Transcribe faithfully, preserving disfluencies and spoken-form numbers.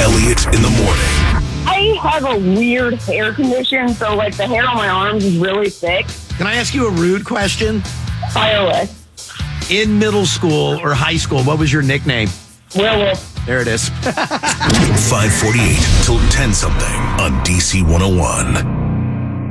Elliott in the morning. I have a weird hair condition, so like the hair on my arms is really thick. Can I ask you a rude question? Fireless. In middle school or high school, what was your nickname? Werewolf. There it is. five forty-eight till ten something on D C one oh one.